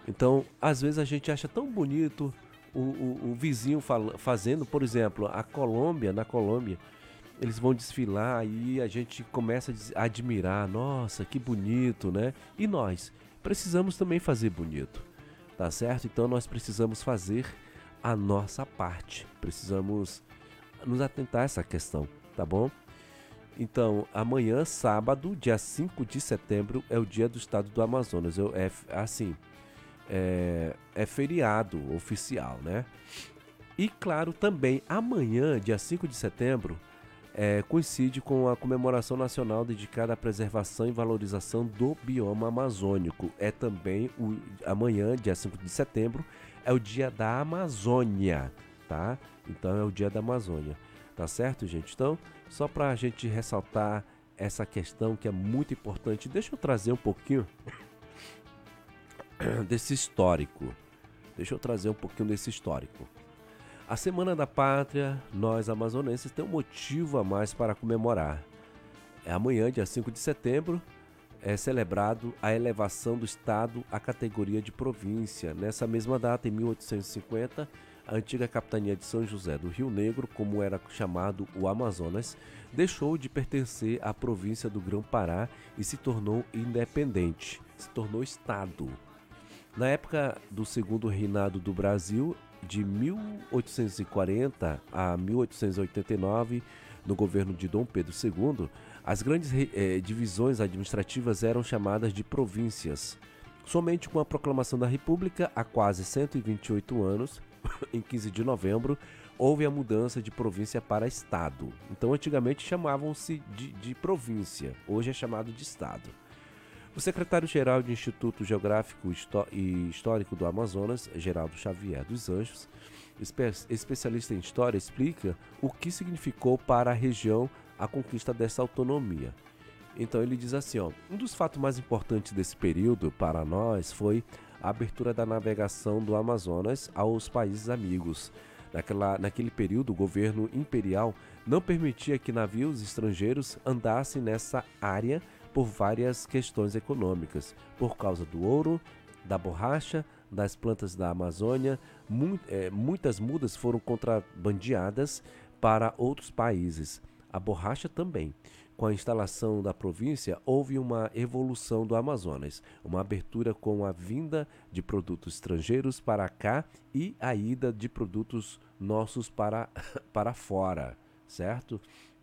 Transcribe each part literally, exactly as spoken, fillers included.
Então, às vezes a gente acha tão bonito o, o, o vizinho fala- fazendo, por exemplo, a Colômbia, na Colômbia, eles vão desfilar e a gente começa a des- a admirar, nossa, que bonito, né? E nós precisamos também fazer bonito, tá certo? Então nós precisamos fazer a nossa parte, precisamos nos atentar a essa questão, tá bom? Então, amanhã, sábado, dia cinco de setembro, é o dia do estado do Amazonas. Eu, é f- assim, é, é feriado oficial, né? E claro, também amanhã, dia cinco de setembro, é, coincide com a comemoração nacional dedicada à preservação e valorização do bioma amazônico. É também o amanhã, dia cinco de setembro, é o dia da Amazônia, tá? Então é o dia da Amazônia, tá certo, gente? Então, só para a gente ressaltar essa questão que é muito importante, deixa eu trazer um pouquinho desse histórico. Deixa eu trazer um pouquinho desse histórico. A Semana da Pátria, nós amazonenses temos um motivo a mais para comemorar. É amanhã, dia cinco de setembro, é celebrado a elevação do estado à categoria de província. Nessa mesma data, em mil oitocentos e cinquenta, a antiga capitania de São José do Rio Negro, como era chamado o Amazonas, deixou de pertencer à província do Grão-Pará e se tornou independente, se tornou estado. Na época do segundo reinado do Brasil, de mil oitocentos e quarenta a mil oitocentos e oitenta e nove, no governo de Dom Pedro segundo, as grandes eh, divisões administrativas eram chamadas de províncias. Somente com a proclamação da República, há quase cento e vinte e oito anos, em quinze de novembro, houve a mudança de província para estado. Então, antigamente chamavam-se de, de província, hoje é chamado de estado. O secretário-geral do Instituto Geográfico e Histórico do Amazonas, Geraldo Xavier dos Anjos, espe especialista em história, explica o que significou para a região a conquista dessa autonomia. Então ele diz assim, ó, um dos fatos mais importantes desse período para nós foi a abertura da navegação do Amazonas aos países amigos. Naquela, naquele período, o governo imperial não permitia que navios estrangeiros andassem nessa área por várias questões econômicas, por causa do ouro, da borracha, das plantas da Amazônia. Mu é, muitas mudas foram contrabandeadas para outros países. A borracha também. Com a instalação da província, houve uma evolução do Amazonas, uma abertura com a vinda de produtos estrangeiros para cá e a ida de produtos nossos para, para fora, certo?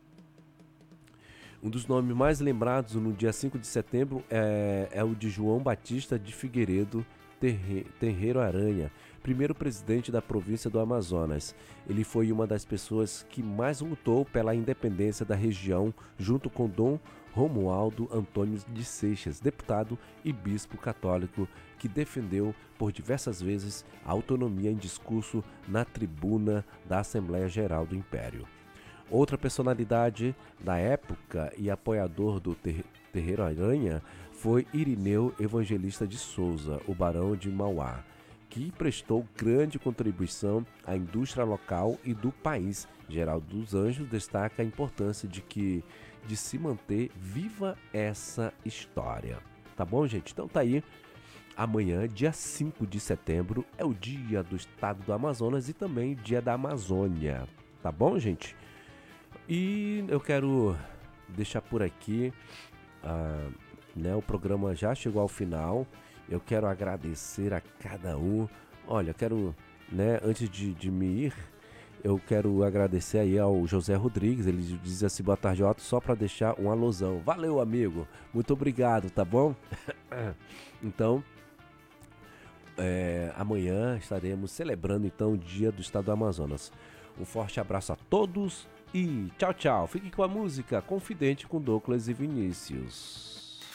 Um dos nomes mais lembrados no dia cinco de setembro é, é o de João Batista de Figueiredo Terre, Terreiro Aranha, primeiro presidente da província do Amazonas. Ele foi uma das pessoas que mais lutou pela independência da região, junto com Dom Romualdo Antônio de Seixas, deputado e bispo católico, que defendeu por diversas vezes a autonomia em discurso na tribuna da Assembleia Geral do Império. Outra personalidade da época e apoiador do ter Terreiro Aranha foi Irineu Evangelista de Souza, o Barão de Mauá, que prestou grande contribuição à indústria local e do país. Geraldo dos Anjos destaca a importância de que de se manter viva essa história. Tá bom, gente? Então tá aí. Amanhã, dia cinco de setembro, é o dia do estado do Amazonas e também dia da Amazônia. Tá bom, gente? E eu quero deixar por aqui, ah, né, o programa já chegou ao final. Eu quero agradecer a cada um. Olha, eu quero, né, antes de, de me ir, eu quero agradecer aí ao José Rodrigues. Ele diz assim, boa tarde, Otto, só para deixar um alusão. Valeu, amigo, muito obrigado, tá bom? Então, é, amanhã estaremos celebrando então o dia do estado do Amazonas. Um forte abraço a todos e tchau, tchau. Fique com a música Confidente com Douglas e Vinícius.